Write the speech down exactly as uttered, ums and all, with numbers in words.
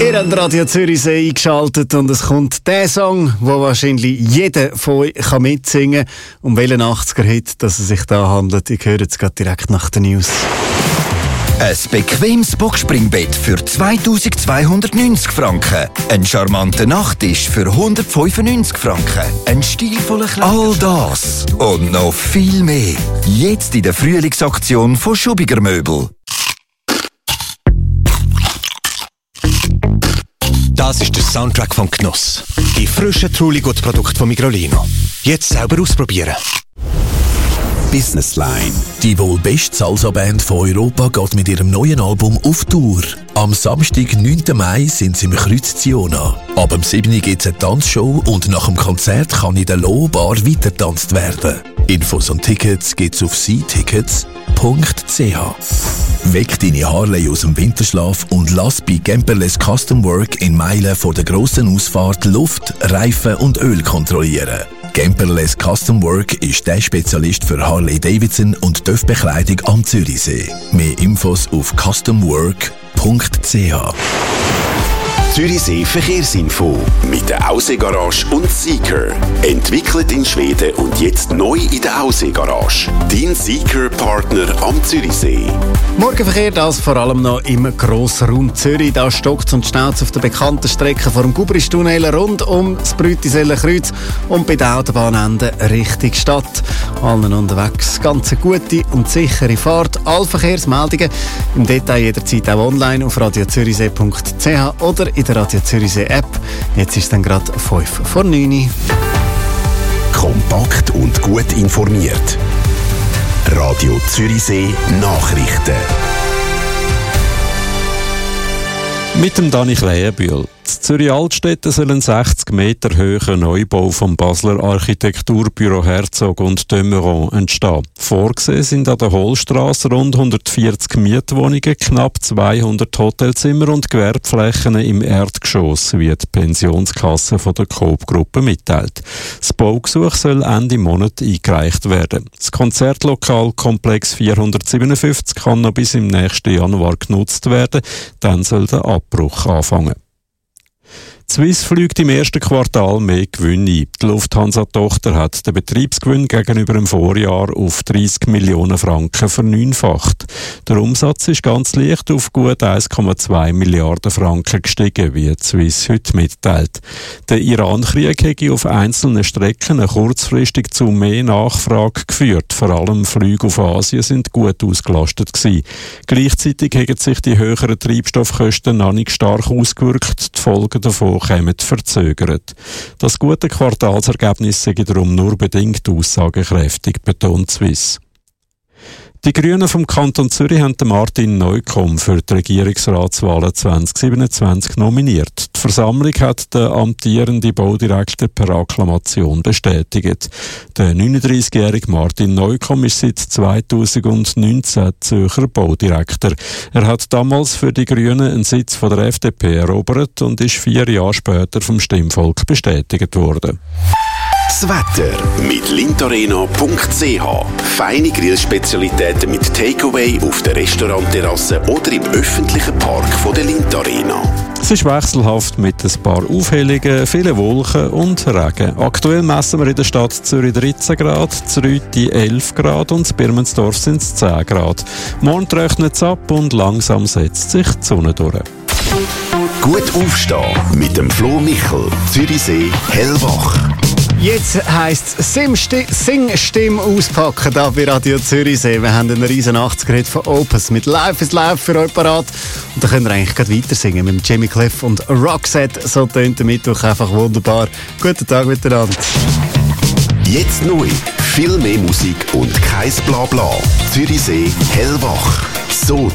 Ihr habt Radio Zürichsee eingeschaltet und es kommt der Song, wo wahrscheinlich jeder von euch kann mitsingen kann. Um welchen achtziger-Hit dass es sich da handelt, ich höre jetzt gerade direkt nach den News. Ein bequemes Boxspringbett für zweitausendzweihundertneunzig Franken. Ein charmanter Nachttisch für hundertfünfundneunzig Franken. Ein stilvoller Kleider. All das und noch viel mehr. Jetzt in der Frühlingsaktion von Schubiger Möbel. Das ist der Soundtrack vom Genuss. Die frischen Truly-Gut-Produkte von Migrolino. Jetzt selber ausprobieren. Business Line. Die wohl beste Salsa-Band von Europa geht mit ihrem neuen Album auf Tour. Am Samstag, neunten Mai, sind sie im Kreuz Ziona. Ab dem siebten gibt es eine Tanzshow und nach dem Konzert kann in der Low-Bar weitertanzt werden. Infos und Tickets gibt's auf c tickets punkt c h. Weck deine Harley aus dem Winterschlaf und lass bei Gemperles Custom Work in Meilen vor der grossen Ausfahrt Luft, Reifen und Öl kontrollieren. Gemperles Custom Work ist der Spezialist für Harley-Davidson und T Ö F-Bekleidung am Zürichsee. Mehr Infos auf custom work punkt c h. Zürichsee Verkehrsinfo mit der Aussee-Garage und Seeker. Entwickelt in Schweden und jetzt neu in der Aussee-Garage. Dein Seeker-Partner am Zürichsee. Morgenverkehr, das vor allem noch im Grossraum Zürich. Da stockt und staut auf der bekannten Strecke vor dem Gubristunnel rund um das Brütisellenkreuz und bei den Autobahnenden Richtung Stadt. Allen unterwegs ganz eine gute und sichere Fahrt. Alle Verkehrsmeldungen im Detail jederzeit auch online auf radio zürichsee punkt c h oder in der Radio Zürichsee App. Jetzt ist es dann gerade fünf vor neun. Kompakt und gut informiert. Radio Zürichsee Nachrichten. Mit dem Dani Krähenbühl. In Zürich-Altstetten soll ein sechzig Meter hoher Neubau vom Basler Architekturbüro Herzog und de Meuron entstehen. Vorgesehen sind an der Hohlstrasse rund hundertvierzig Mietwohnungen, knapp zweihundert Hotelzimmer und Gewerbeflächen im Erdgeschoss, wie die Pensionskasse von der Coop-Gruppe mitteilt. Das Baugesuch soll Ende Monat eingereicht werden. Das Konzertlokal Komplex vierhundertsiebenundfünfzig kann noch bis im nächsten Januar genutzt werden. Dann soll der Abbruch anfangen. Swiss fliegt im ersten Quartal mehr Gewinn ein. Die Lufthansa-Tochter hat den Betriebsgewinn gegenüber dem Vorjahr auf dreissig Millionen Franken verneunfacht. Der Umsatz ist ganz leicht auf gut eins Komma zwei Milliarden Franken gestiegen, wie die Swiss heute mitteilt. Der Iran-Krieg hätte auf einzelnen Strecken kurzfristig zu mehr Nachfrage geführt. Vor allem Flüge auf Asien sind gut ausgelastet gewesen. Gleichzeitig haben sich die höheren Treibstoffkosten noch nicht stark ausgewirkt. Die Folgen davon kommen verzögert. Das gute Quartalsergebnis sei darum nur bedingt aussagekräftig, betont Swiss. Die Grünen vom Kanton Zürich haben Martin Neukomm für die Regierungsratswahlen zwanzig siebenundzwanzig nominiert. Die Versammlung hat den amtierenden Baudirektor per Akklamation bestätigt. Der neununddreißigjährige Martin Neukomm ist seit zweitausendneunzehn Zürcher Baudirektor. Er hat damals für die Grünen einen Sitz von der F D P erobert und ist vier Jahre später vom Stimmvolk bestätigt worden. Das Wetter mit lintoreno punkt c h. Feine Grillspezialitäten mit Takeaway auf der Restaurantterrasse oder im öffentlichen Park von der Lindt Arena. Es ist wechselhaft mit ein paar Aufhellungen, vielen Wolken und Regen. Aktuell messen wir in der Stadt Zürich dreizehn Grad, Zrüti elf Grad und in Birmensdorf sind es zehn Grad. Morgen trocknet es ab und langsam setzt sich die Sonne durch. Gut aufstehen mit dem Flo Michel, Zürichsee hellwach. Jetzt heisst es Sing-Stimme auspacken hier bei Radio Zürichsee. Wir haben einen riesen achtziger-Hit von Opus mit Life is Life für euch parat. Und da könnt ihr eigentlich gleich weiter singen mit Jimmy Cliff und Roxette. So tönt der Mittwoch einfach wunderbar. Guten Tag miteinander. Jetzt neu. Viel mehr Musik und kein Blabla. Zürichsee hellwach. So